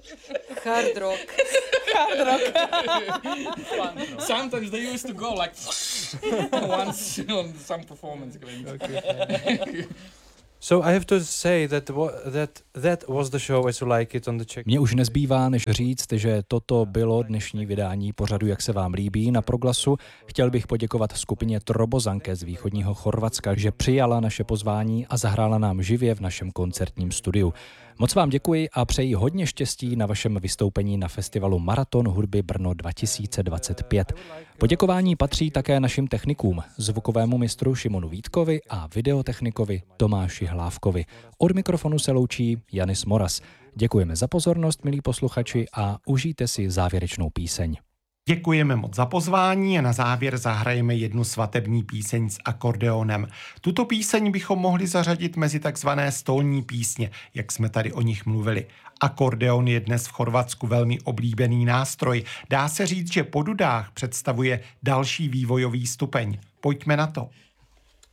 Hard rock. Sometimes they used to go like once on some performance. Okay. So I have to say that was the show as you like it on the Czech. Mně už nezbývá, než říct, že toto bylo dnešní vydání pořadu Jak se vám líbí na Proglasu. Chtěl bych poděkovat skupině Trobozanke z východního Chorvatska, že přijala naše pozvání a zahrála nám živě v našem koncertním studiu. Moc vám děkuji a přeji hodně štěstí na vašem vystoupení na festivalu Maraton hudby Brno 2025. Poděkování patří také našim technikům, zvukovému mistru Šimonu Vítkovi a videotechnikovi Tomáši Hlávkovi. Od mikrofonu se loučí Janis Moras. Děkujeme za pozornost, milí posluchači, a užijte si závěrečnou píseň. Děkujeme moc za pozvání a na závěr zahrajeme jednu svatební píseň s akordeonem. Tuto píseň bychom mohli zařadit mezi takzvané stolní písně, jak jsme tady o nich mluvili. Akordeon je dnes v Chorvatsku velmi oblíbený nástroj. Dá se říct, že po dudách představuje další vývojový stupeň. Pojďme na to.